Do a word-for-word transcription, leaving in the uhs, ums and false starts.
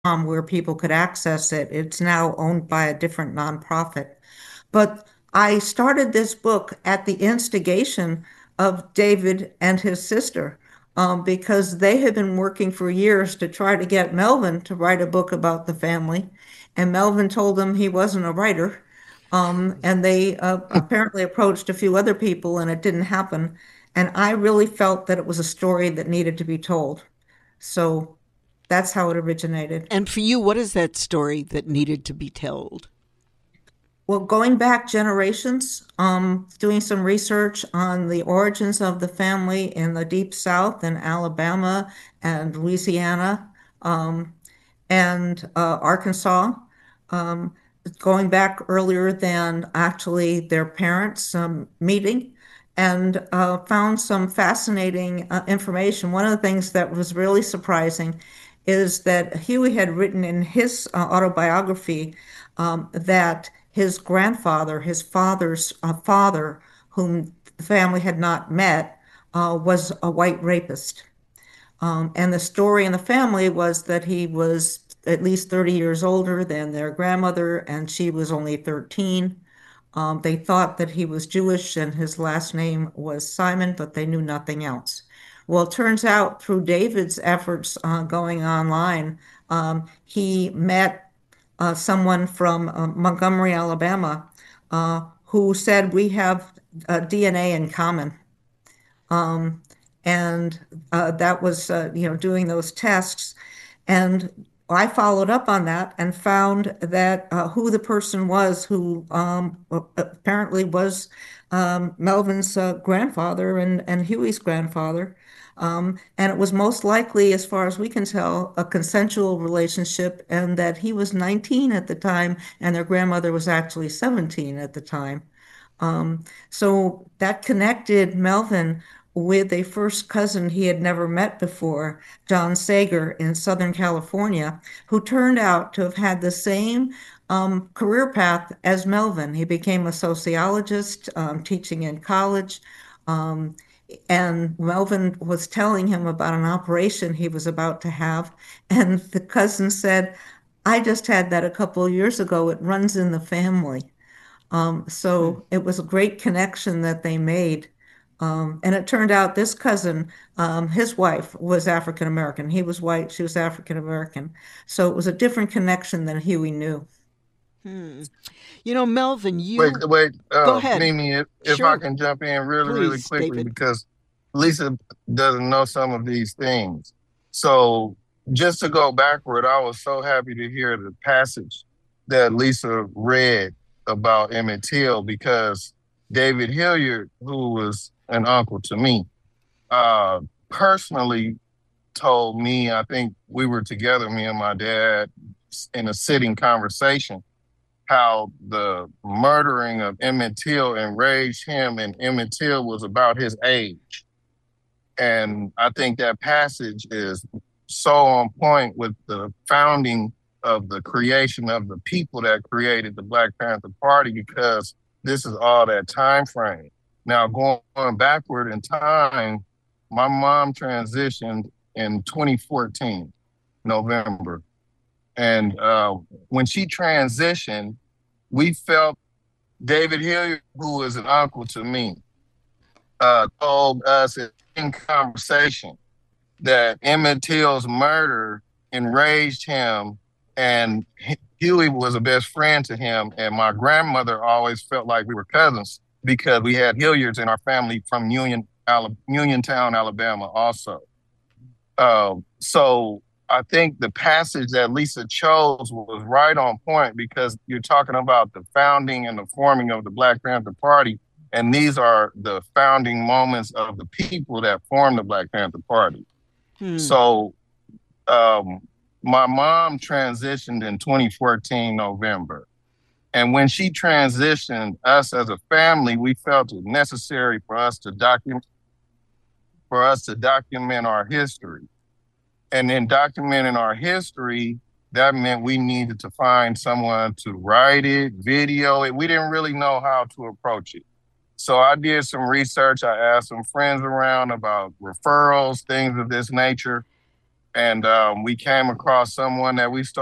where people could access it. It's now owned by a different nonprofit. But I started this book at the instigation of David and his sister, um, because they had been working for years to try to get Melvin to write a book about the family. And Melvin told them he wasn't a writer. Um, and they uh, apparently approached a few other people, and it didn't happen. And I really felt that it was a story that needed to be told. So that's how it originated. And for you, what is that story that needed to be told? Well, going back generations, um, doing some research on the origins of the family in the Deep South in Alabama and Louisiana, um, and uh, Arkansas, um, going back earlier than actually their parents um, meeting, and uh, found some fascinating uh, information. One of the things that was really surprising is that Huey had written in his uh, autobiography um, that his grandfather, his father's uh, father, whom the family had not met, uh, was a white rapist. Um, and the story in the family was that he was at least thirty years older than their grandmother, and she was only thirteen. Um, they thought that he was Jewish and his last name was Simon, but they knew nothing else. Well, it turns out through David's efforts uh, going online, um, he met uh, someone from uh, Montgomery, Alabama, uh, who said, we have uh, D N A in common. Um, and uh, that was, uh, you know, doing those tests. And I followed up on that and found that uh, who the person was who um, apparently was um, Melvin's uh, grandfather and, and Huey's grandfather. Um, and it was most likely, as far as we can tell, a consensual relationship, and that he was nineteen at the time and their grandmother was actually seventeen at the time. Um, so that connected Melvin with a first cousin he had never met before, John Sager in Southern California, who turned out to have had the same um, career path as Melvin. He became a sociologist, um, teaching in college. Um, and Melvin was telling him about an operation he was about to have. And the cousin said, I just had that a couple of years ago. It runs in the family. Um, Hmm. so it was a great connection that they made. Um, and it turned out this cousin, um, his wife was African American. He was white, she was African American. So it was a different connection than Huey knew. Hmm. You know, Melvin, Wait, you wait, go uh, ahead. Mimi, if, if I Sure, can jump in really, really please, quickly, David. because Lisa doesn't know some of these things. So just to go backward, I was so happy to hear the passage that Lisa read about Emmett Till, because David Hilliard, who was an uncle to me, uh, personally told me, I think we were together, me and my dad, in a sitting conversation, how the murdering of Emmett Till enraged him, and Emmett Till was about his age. And I think that passage is so on point with the founding of the creation of the people that created the Black Panther Party, because this is all that time frame. Now, going backward in time, my mom transitioned in twenty fourteen, November. And uh, when she transitioned, we felt David Hilliard, who was an uncle to me, uh, told us in conversation that Emmett Till's murder enraged him, and Huey was a best friend to him. And my grandmother always felt like we were cousins because we had Hilliards in our family from Union, Ala- Uniontown, Alabama, also. Um, so I think the passage that Lisa chose was right on point, because you're talking about the founding and the forming of the Black Panther Party. And these are the founding moments of the people that formed the Black Panther Party. Hmm. So um, my mom transitioned in twenty fourteen, November. And when she transitioned, us as a family, we felt it necessary for us to document for us to document our history. And in documenting our history, that meant we needed to find someone to write it, video it. We didn't really know how to approach it. So I did some research. I asked some friends around about referrals, things of this nature. and um, we came across someone that we started